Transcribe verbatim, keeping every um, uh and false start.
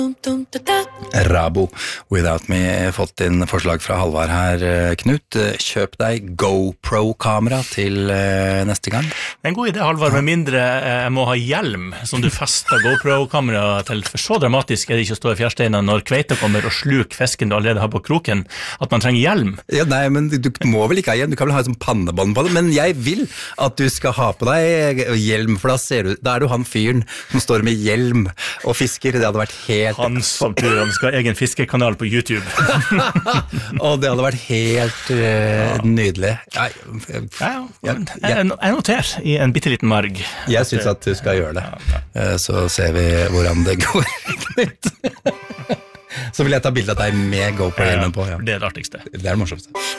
Rabo, Without Me, fått inn forslag fra Halvard her, Knut. Kjøp deg GoPro-kamera til neste gang. En god idé, Halvard, med mindre jeg må ha hjelm som du fester GoPro-kamera til, for så dramatisk er det ikke å stå i fjærsteinen når kveita kommer og sluk fisken du allerede har på kroken, at man trenger hjelm. Ja, nei, men du må vel ikke ha hjelm, du kan vel ha et sånn pannebånd på det, men jeg vil at du skal ha på deg hjelm, for da ser du, da er du han fyren som står med hjelm og fisker, det hadde vært helt... Han som tror han skal ha egen fiskekanal på YouTube. Og det hadde vært helt uh, ja. Nydelig. Ja, ja, ja, jeg, jeg, jeg noterer i en bitteliten marg. Jeg synes at du skal gjøre det. Ja, ja. Så ser vi hvordan det går, Knut. Så vil jeg ta bilde av deg med GoPro-hjelmen på. Ja. Det er det artigste. Det er det morsomste.